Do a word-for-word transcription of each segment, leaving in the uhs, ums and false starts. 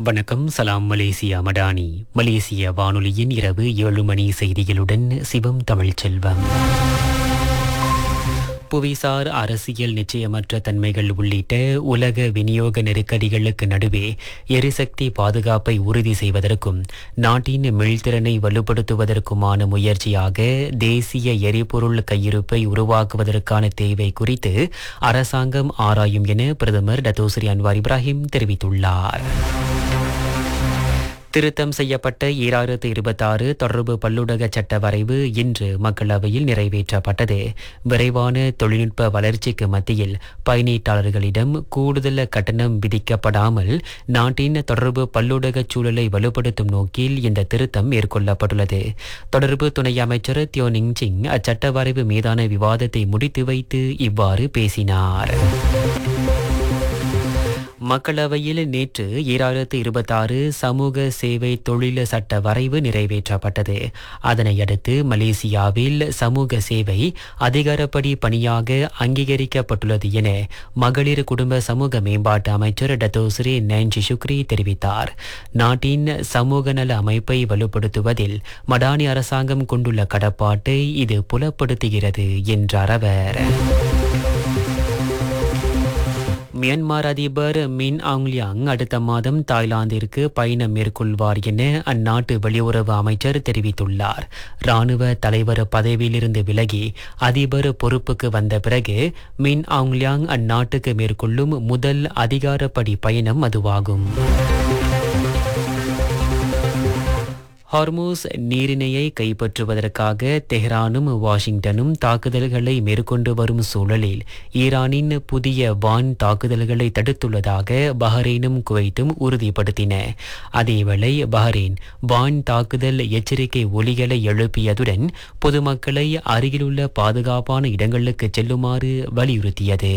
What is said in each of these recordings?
வணக்கம். சலாம் மலேசியா மடானி. மலேசிய வானொலியின் இரவு ஏழு மணி செய்திகளுடன் சிவம் தமிழ்ச்செல்வம். புவிசார் அரசியல் நிச்சயமற்ற தன்மைகள் உள்ளிட்ட உலக விநியோக நெருக்கடிகளுக்கு நடுவே எரிசக்தி பாதுகாப்பை உறுதி செய்வதற்கும் நாட்டின் மீள்திறனை வலுப்படுத்துவதற்குமான முயற்சியாக தேசிய எரிபொருள் கையிருப்பை உருவாக்குவதற்கான தேவை குறித்து அரசாங்கம் ஆராயும் என பிரதமர் டத்தோஸ்ரீ அன்வார் இப்ராஹிம் தெரிவித்துள்ளார். திருத்தம் செய்யப்பட்ட ஈராயிரத்து இருபத்தாறு தொடர்பு பல்லுலக சட்ட வரைவு இன்று மக்களவையில் நிறைவேற்றப்பட்டது. விரைவான தொழில்நுட்ப வளர்ச்சிக்கு மத்தியில் பயனீட்டாளர்களிடம் கூடுதல் கட்டணம் விதிக்கப்படாமல் நாட்டின் தொடர்பு பல்லுலக சூழலை வலுப்படுத்தும் நோக்கில் இந்த திருத்தம் மேற்கொள்ளப்பட்டுள்ளது. தொடர்பு துணை அமைச்சர் தியோ நிங்சிங் அச்சட்ட வரைவு மீதான விவாதத்தை முடித்து வைத்து இவ்வாறு பேசினார். மக்களவையில் நேற்று ஈராயிரத்து இருபத்தாறு சமூக சேவை தொழில் சட்ட வரைவு நிறைவேற்றப்பட்டது. அதனையடுத்து மலேசியாவில் சமூக சேவை அதிகாரப்படி பணியாக அங்கீகரிக்கப்பட்டுள்ளது என மகளிர் குடும்ப சமூக மேம்பாட்டு அமைச்சர் டத்தோஸ்ரீ நான்சி ஷுக்ரி தெரிவித்தார். நாட்டின் சமூக நல அமைப்பை வலுப்படுத்துவதில் மடானி அரசாங்கம் கொண்டுள்ள கடப்பாட்டை இது புலப்படுத்துகிறது என்றார் அவர். மியான்மர் அதிபர் மின் ஆங் லியாங் அடுத்த மாதம் தாய்லாந்திற்கு பயணம் மேற்கொள்வார் என அந்நாட்டு வெளியுறவு அமைச்சர் தெரிவித்துள்ளார். இராணுவ தலைவர் பதவியிலிருந்து விலகி அதிபர் பொறுப்புக்கு வந்த பிறகு மின் ஆங் லியாங் அந்நாட்டுக்கு மேற்கொள்ளும் முதல் அதிகாரப்படி பயணம் அதுவாகும். ஹார்மூஸ் நீரிணையை கைப்பற்றுவதற்காக தெஹ்ரானும் வாஷிங்டனும் தாக்குதல்களை மேற்கொண்டு வரும் சூழலில் ஈரானின் புதிய வான் தாக்குதல்களை தடுத்துள்ளதாக பஹ்ரைனும் குவைத்தும் உறுதிப்படுத்தின. அதேவேளை பஹ்ரைன் வான் தாக்குதல் எச்சரிக்கை ஒலிகளை எழுப்பியதுடன் பொதுமக்களை அருகிலுள்ள பாதுகாப்பான இடங்களுக்கு செல்லுமாறு வலியுறுத்தியது.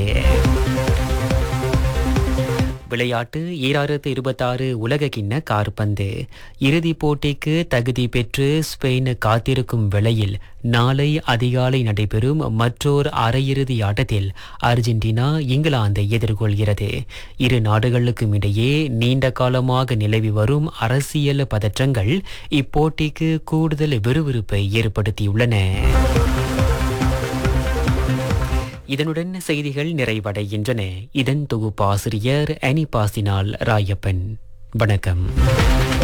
விளையாட்டு. ஈராயிரத்து இருபத்தாறு உலக கிண்ண காற்பந்து இறுதிப் போட்டிக்கு தகுதி பெற்று ஸ்பெயின் காத்திருக்கும் வேளையில் நாளை அதிகாலை நடைபெறும் மற்றோர் அரையிறுதி ஆட்டத்தில் அர்ஜென்டினா இங்கிலாந்தை எதிர்கொள்கிறது. இரு நாடுகளுக்கும் இடையே நீண்ட காலமாக நிலவி வரும் அரசியல் பதற்றங்கள் இப்போட்டிக்கு கூடுதல் விறுவிறுப்பை ஏற்படுத்தியுள்ளன. இதனுடன் செய்திகள் நிறைவடைகின்றன. இதன் தொகுப்பாசிரியர் அனிபாசினால் ராயப்பன். வணக்கம்.